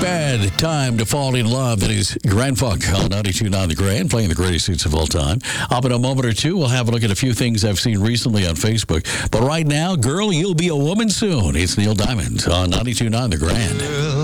bad time to fall in love. That is Grand Funk on 92.9 The Grand, playing the greatest hits of all time. Up in a moment or two, we'll have a look at a few things I've seen recently on Facebook. But right now, girl, you'll be a woman soon. It's Neil Diamond on 92.9 The Grand.